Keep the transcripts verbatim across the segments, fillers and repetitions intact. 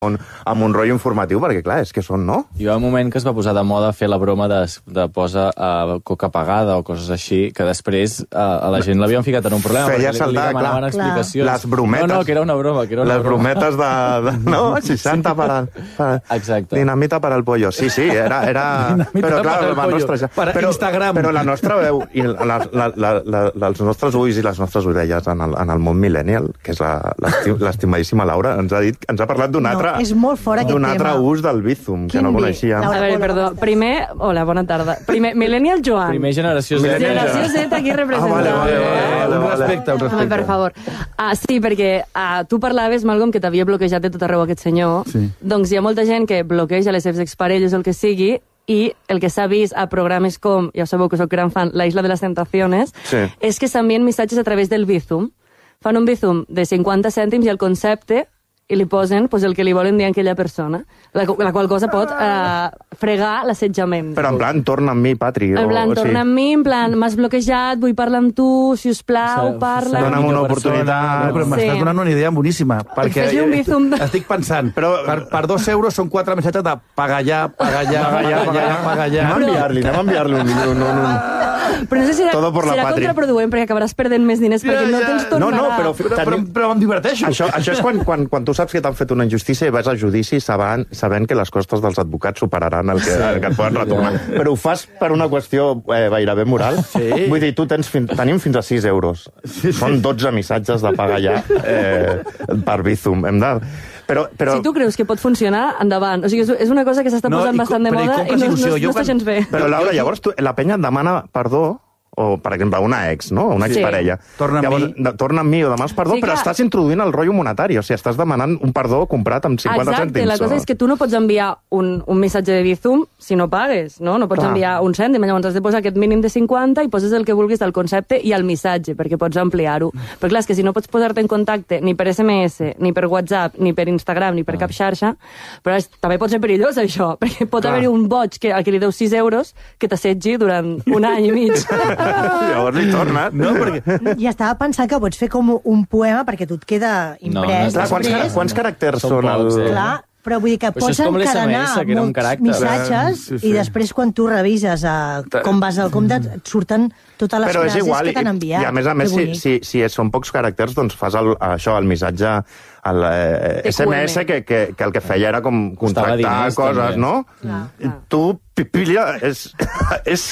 Un, amb un rotllo informatiu, perquè clar, és que són, no? Hi va un moment que es va posar de moda fer la broma de, de posar uh, coca pagada o coses així, que després uh, a la gent l'havien ficat en un problema. Feia perquè saltar, li demanaven clar, explicacions. Les brometes. No, no, que era una broma. Que era una les broma. brometes de... de no, seixanta per al... Per, exacte. Dinamita per al pollo. Sí, sí, era... era però clar, la nostra... Ja, per però, Instagram. Però la nostra veu i la, la, la, la, la, els nostres ulls i les nostres orelles en el, en el món millennial, que és l'estimadíssima Laura, ens ha dit, ens ha parlat d'un altre... No, és molt fora aquest d'un altre tema. ús del Bizum, que no coneixia. A veure, perdó. Primer, hola, bona tarda. Primer, Millennial Joan. Primer generació Z. Generació Z aquí representada. Ah, vale, vale, vale, Un vale. respecte, un respecte. Per favor. Ah, sí, perquè ah, tu parlaves, Malcolm, que t'havia bloquejat de tot arreu aquest senyor. Sí. Doncs hi ha molta gent que bloqueja les seves exparelles o el que sigui, i el que s'ha vist a programes com, ja sabeu que soc gran fan, La Isla de las Tentaciones, Sí. és que s'envien missatges a través del Bizum. Fan un Bizum de cinquanta cèntims i el concepte i li posen pues, el que li volen dir a aquella persona, la, la qual cosa pot eh, fregar l'assetjament. Però en plan, torna amb mi, Patri. En plan, o, torna amb mi, en plan, m'has bloquejat, vull parlar amb tu, si us plau, parla... Dóna'm una oportunitat. No, però m'estàs Sí. donant una idea boníssima. Perquè Fes-li un bizum de- estic pensant, Però- per, per dos euros són quatre missatges de pagar ja, pagar ja, pagar ja, pagar ja. Anem a enviar-li, anem a enviar-li un... un, un, un... Però no sé si serà, Todo por la serà patria. contraproduent, perquè acabaràs perdent més diners, perquè no te'ls No, tornarà. no, però... Però, però, però em diverteixo. Això, això és quan, quan, quan tu saps que t'han fet una injustícia i vas a judici sabent, sabent que les costes dels advocats superaran el que, el que et poden retornar. Però ho fas per una qüestió eh, gairebé moral. Sí. Vull dir, tu tens fin, tenim fins a sis euros. Sí, sí. Són dotze missatges de pagar ja eh, per Bizum. Hem de... Però, però... Si tu creus que pot funcionar, endavant. O sigui, és- és una cosa que s'està No, posant i com- bastant de però i moda com i no, que no, il·lusió? no, Jo està quan- gens bé. Però, Laura, llavors tu, la penya et demana perdó, o, per exemple, una ex, no? Una Sí. exparella. Torna amb llavors, mi. de- torna amb mi o demanes perdó, Sí, però clar. estàs introduint el rotllo monetari, o sigui, estàs demanant un perdó comprat amb cinquanta Exacte, cèntims. la cosa o... és que tu no pots enviar un, un missatge de Bizum si no pagues, no? No pots Clar. enviar un cèntim, llavors has de posar aquest mínim de cinquanta i poses el que vulguis del concepte i el missatge, perquè pots ampliar-ho. Però clar, és que si no pots posar-te en contacte ni per S M S, ni per WhatsApp, ni per Instagram, ni per cap xarxa, però és, també pot ser perillós, això, perquè pot Clar. haver-hi un boig que, a qui li deus sis euros que t'assetgi durant un any i mig. Llavors li torna. No, perquè... I estava pensant que pots fer com un poema perquè tu et queda imprès. no, Clar, quants, després. quants caràcters Són són el... pocs, eh? Clar, però vull dir que Però això és pots com l'S M S, encadenar que era un molts caràcter. missatges Sí, sí. i després quan tu revises uh, com vas al compte et surten totes les Però és frases igual, que t'han enviat. i a més a més, Que si, bonic. si, si són pocs caràcters, doncs fas el, això, el missatge, el eh, S M S, que, que, que el que feia era com contractar diners, coses, també. no? Clar, clar. Tu, pipilla, és... és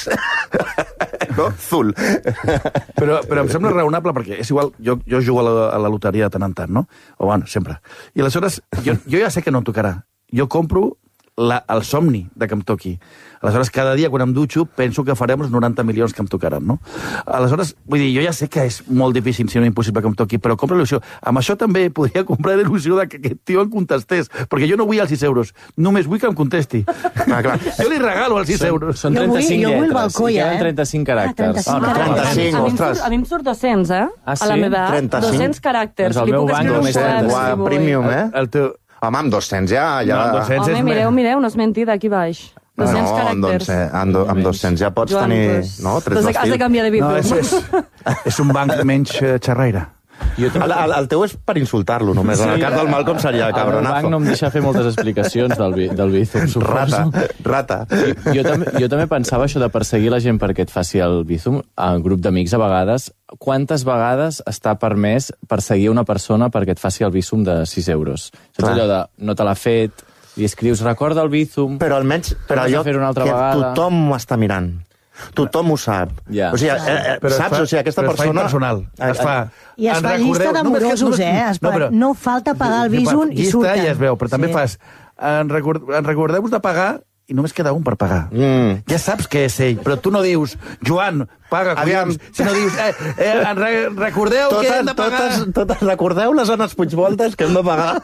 no? Zul. Però, però em sembla raonable, perquè és igual, jo, jo jugo a la, a la loteria de tant en tant, no? O bueno, sempre. I aleshores, jo, jo ja sé que no em tocarà. Jo compro la, el somni de que em toqui. Aleshores, cada dia, quan em dutxo, penso que farem els noranta milions que em tocaran, no? Aleshores, vull dir, jo ja sé que és molt difícil, si no impossible que em toqui, però compro l'il·lusió. Amb això també podria comprar l'il·lusió de que aquest tio em contestés, perquè jo no vull els sis euros, només vull que em contesti. Clar, clar. Jo li regalo els sis euros. Són Jo vull- trenta-cinc jo vull lletres. balcó, i ja, queden eh? trenta-cinc Ah, caràcters. trenta-cinc no, caràcters. trenta-cinc, a, mi em ostres. surt, a mi em surt dos-cents, eh? Ah, sí? A la meva app. trenta-cinc. dos-cents caràcters. Doncs el Li meu puc banc escriure només un té poema, Uà, si vull. premium, eh? El teu... Home, amb dos-cents ja... ja... No, amb dos-cents Home, és mireu, me- mireu, no és mentida, aquí baix. dos-cents no, amb, caràcters. doncs, amb, do, amb dos-cents ja pots Joan, tenir... pues, No, tres doncs has de canviar de No, Bizum. és, és, és un banc menys eh, xerraire. Jo El, el, el teu és per insultar-lo, només. Sí. En el cas del Malcolm seria El meu banc cabronazo. no em deixa fer moltes explicacions del, bi- del Bizum, suposo. Rata, rata. Jo, jo, també, jo també pensava això de perseguir la gent perquè et faci el Bizum, en grup d'amics a vegades. Quantes vegades està permès perseguir una persona perquè et faci el Bizum de sis euros? Saps Clar. allò de no te l'ha fet, i escrius, recorda el Bizum... Però almenys, però Tornes a allò fer-ho una altra que vegada. tothom ho està mirant. Tothom ho sap. Ja. O sigui, eh, eh, Però es saps? fa- O sigui, aquesta però es fa persona... impersonal. Es fa... I es En fa recordeu- llista de només que- morosos, només- eh? Es fa- no falta pagar el Sí, Bizum fa- i llista surten. ja es veu, però també Sí. fas... En, record, en recordeu-vos de pagar i només queda un per pagar. Mm. Ja saps què és ell, però tu no dius, Joan, paga, Aviam. collons, sinó dius, eh, eh, en re, recordeu que hem de pagar... totes, totes, recordeu les Anes Puigvoltes que hem de pagar?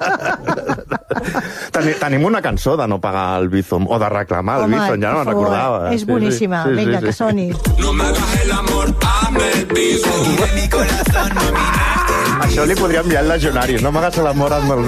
Teni, tenim una cançó de no pagar el Bizum, o de reclamar el Home, Bizum, ja no per me'n favor, recordava. És boníssima. Sí, sí, Vinga, sí, que sí. soni. No me hagas el amor, hazme el piso. Y de mi corazón no Això li podríem enviar als legionaris, no m'hagas l'amor amb el